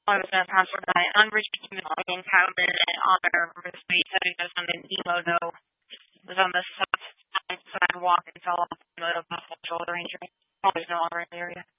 I was going to pass for my unrestricted login cabinet and honor receipt setting us on an emo no. It was on the south side, so I'd walk and fell off the motor of my shoulder injury. Always no longer in the area.